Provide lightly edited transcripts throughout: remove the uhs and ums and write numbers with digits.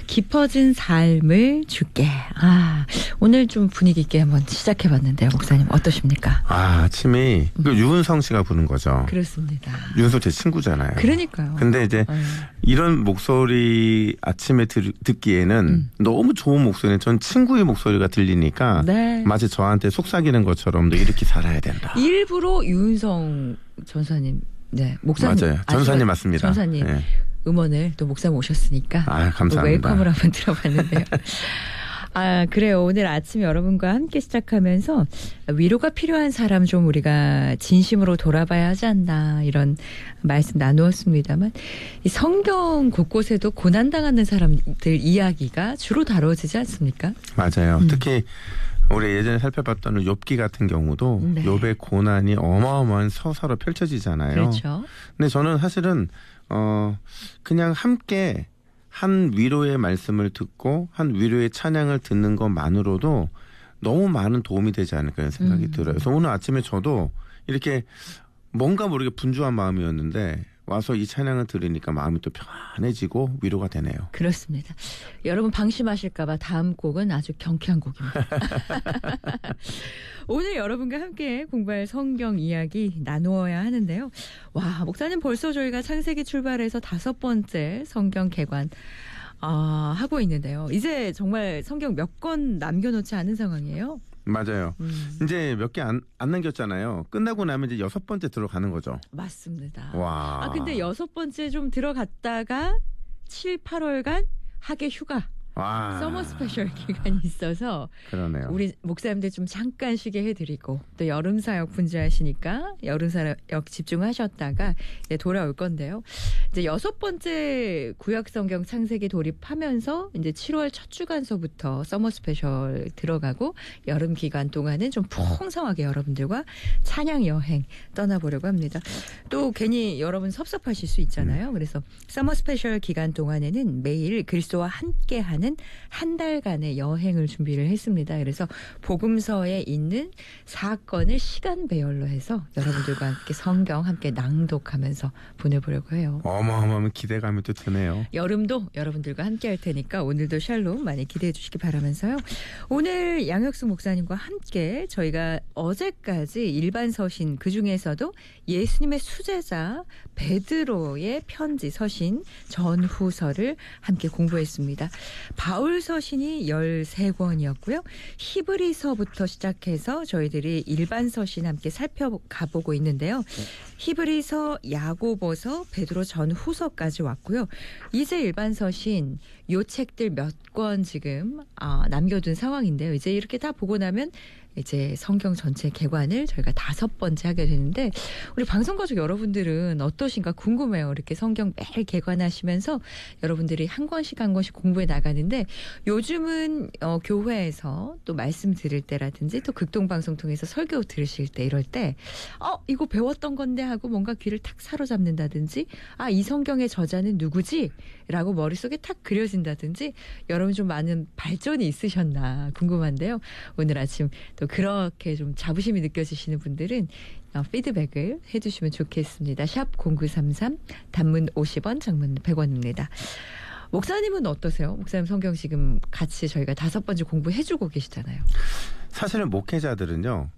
깊어진 삶을 줄게. 오늘 좀 분위기 있게 한번 시작해봤는데요. 목사님 어떠십니까? 아침이 유은성 씨가 부른 거죠. 그렇습니다. 유은성 제 친구잖아요. 그러니까요. 근데 이제 이런 목소리 아침에 듣기에는 너무 좋은 목소리는 전 친구의 목소리가 들리니까 네. 마치 저한테 속삭이는 것처럼 너 이렇게 살아야 된다. 일부러 유은성 전사님, 네, 목사님 맞아요. 전사님 맞습니다. 전사님 네. 음원을 또 목사님 오셨으니까 감사합니다. 웰컴을 한번 들어봤는데요. 그래요. 오늘 아침 여러분과 함께 시작하면서 위로가 필요한 사람 좀 우리가 진심으로 돌아봐야 하지 않나 이런 말씀 나누었습니다만 이 성경 곳곳에도 고난당하는 사람들 이야기가 주로 다뤄지지 않습니까? 맞아요. 특히 우리 예전에 살펴봤던 욥기 같은 경우도 네. 욥의 고난이 어마어마한 서사로 펼쳐지잖아요. 그렇죠. 근데 저는 사실은 그냥 함께 한 위로의 말씀을 듣고 한 위로의 찬양을 듣는 것만으로도 너무 많은 도움이 되지 않을까 하는 생각이 들어요. 그래서 오늘 아침에 저도 이렇게 뭔가 모르게 분주한 마음이었는데 와서 이 찬양을 들으니까 마음이 또 편안해지고 위로가 되네요. 그렇습니다. 여러분 방심하실까 봐 다음 곡은 아주 경쾌한 곡입니다. 오늘 여러분과 함께 공부할 성경 이야기 나누어야 하는데요. 와, 목사님 벌써 저희가 창세기 출발해서 5번째 성경 개관 하고 있는데요. 이제 정말 성경 몇 권 남겨놓지 않은 상황이에요. 맞아요. 이제 몇 개 안 남겼잖아요. 끝나고 나면 이제 6번째 들어가는 거죠. 맞습니다. 와. 근데 6번째 좀 들어갔다가 7, 8월간 학예 휴가. 와. 서머 스페셜 기간이 있어서 그러네요. 우리 목사님들 좀 잠깐 쉬게 해드리고 또 여름 사역 분주하시니까 여름 사역 집중하셨다가 이제 돌아올 건데요. 이제 6번째 구약 성경 창세기 돌입하면서 이제 7월 첫 주간서부터 서머 스페셜 들어가고 여름 기간 동안은 좀 풍성하게 여러분들과 찬양 여행 떠나보려고 합니다. 또 괜히 여러분 섭섭하실 수 있잖아요. 그래서 서머 스페셜 기간 동안에는 매일 그리스도와 함께하는 한 달간의 여행을 준비를 했습니다. 그래서 복음서에 있는 사건을 시간 배열로 해서 여러분들과 함께 성경 함께 낭독하면서 보내보려고 해요. 어마어마한 기대감이 또 드네요. 여름도 여러분들과 함께 할 테니까 오늘도 샬롬 많이 기대해 주시기 바라면서요. 오늘 양혁수 목사님과 함께 저희가 어제까지 일반 서신 그중에서도 예수님의 수제자 베드로의 편지 서신 전후서를 함께 공부했습니다. 바울 서신이 13권이었고요. 히브리서부터 시작해서 저희들이 일반 서신 함께 살펴가보고 있는데요. 히브리서, 야고보서, 베드로 전후서까지 왔고요. 이제 일반 서신 요 책들 몇 권 지금 남겨둔 상황인데요. 이제 이렇게 다 보고 나면 이제 성경 전체 개관을 저희가 5번째 하게 되는데 우리 방송가족 여러분들은 어떠신가 궁금해요. 이렇게 성경 매일 개관하시면서 여러분들이 한 권씩 한 권씩 공부해 나가는데 요즘은 교회에서 또 말씀 들을 때라든지 또 극동방송 통해서 설교 들으실 때 이럴 때 이거 배웠던 건데 하고 뭔가 귀를 탁 사로잡는다든지 이 성경의 저자는 누구지? 라고 머릿속에 탁 그려진다든지 여러분 좀 많은 발전이 있으셨나 궁금한데요. 오늘 아침 또 그렇게 좀 자부심이 느껴지시는 분들은 피드백을 해주시면 좋겠습니다. 샵 0933 단문 50원 장문 100원입니다. 목사님은 어떠세요? 목사님 성경 지금 같이 저희가 5번째 공부해주고 계시잖아요. 사실은 목회자들은요.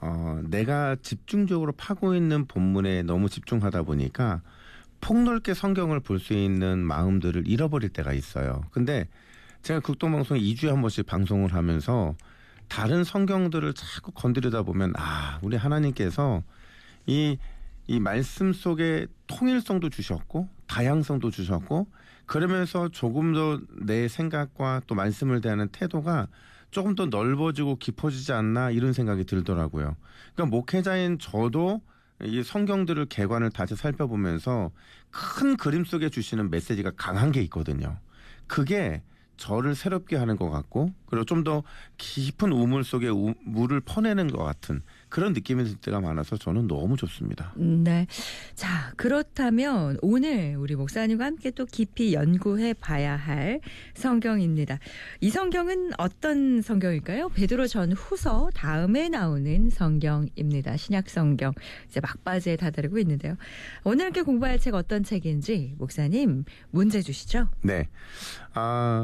내가 집중적으로 파고 있는 본문에 너무 집중하다 보니까 폭넓게 성경을 볼 수 있는 마음들을 잃어버릴 때가 있어요. 근데 제가 극동방송 2주에 한 번씩 방송을 하면서 다른 성경들을 자꾸 건드리다 보면 우리 하나님께서 이 말씀 속에 통일성도 주셨고 다양성도 주셨고 그러면서 조금 더 내 생각과 또 말씀을 대하는 태도가 조금 더 넓어지고 깊어지지 않나 이런 생각이 들더라고요. 그러니까 목회자인 저도 이 성경들을 개관을 다시 살펴보면서 큰 그림 속에 주시는 메시지가 강한 게 있거든요. 그게 저를 새롭게 하는 것 같고 그리고 좀 더 깊은 우물 속에 물을 퍼내는 것 같은 그런 느낌이 들 때가 많아서 저는 너무 좋습니다. 네. 자, 그렇다면 오늘 우리 목사님과 함께 또 깊이 연구해 봐야 할 성경입니다. 이 성경은 어떤 성경일까요? 베드로 전후서 다음에 나오는 성경입니다. 신약 성경. 이제 막바지에 다다르고 있는데요. 오늘 함께 공부할 책 어떤 책인지 목사님 문제 주시죠. 네.